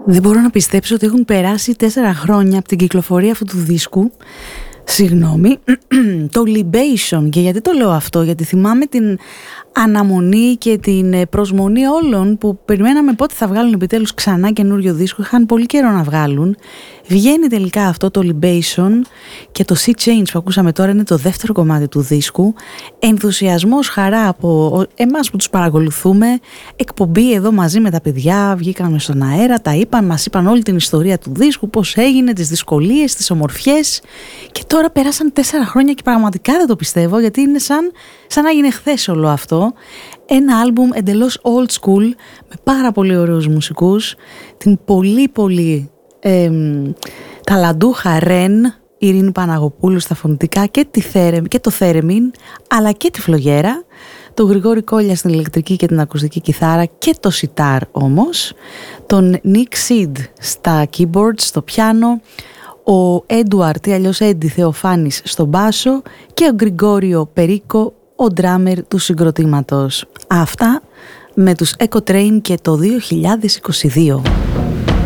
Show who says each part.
Speaker 1: Δεν μπορώ να πιστέψω ότι έχουν περάσει 4 χρόνια από την κυκλοφορία αυτού του δίσκου. Συγγνώμη, το Libation. Και γιατί το λέω αυτό? Γιατί θυμάμαι την αναμονή και την προσμονή όλων που περιμέναμε πότε θα βγάλουν επιτέλους ξανά καινούριο δίσκο. Είχαν πολύ καιρό να βγάλουν. Βγαίνει τελικά αυτό το Libation και το Sea Change που ακούσαμε τώρα είναι το δεύτερο κομμάτι του δίσκου. Ενθουσιασμός, χαρά από εμάς που τους παρακολουθούμε. Εκπομπή εδώ μαζί με τα παιδιά, βγήκαμε στον αέρα, μας είπαν όλη την ιστορία του δίσκου, πώς έγινε, τις δυσκολίες, τις ομορφιές. Και τώρα περάσαν 4 χρόνια και πραγματικά δεν το πιστεύω, γιατί είναι σαν να γίνει χθες όλο αυτό. Ένα άλμπουμ εντελώς old school με πάρα πολύ ωραίους μουσικούς, την πολύ ταλαντούχα Ρεν, Ειρήνη Παναγοπούλου στα φωνητικά και το Θέρεμιν, αλλά και τη Φλογέρα, τον Γρηγόρη Κόλια στην ηλεκτρική και την ακουστική κιθάρα και το σιτάρ όμως, τον Νίκ Σιντ στα keyboards, στο πιάνο, ο Έντουαρτ ή αλλιώς Έντι Θεοφάνης στο μπάσο και ο Γκριγκόριο Περίκο, ο ντράμερ του συγκροτήματος. Αυτά με τους Echo Train και το 2022.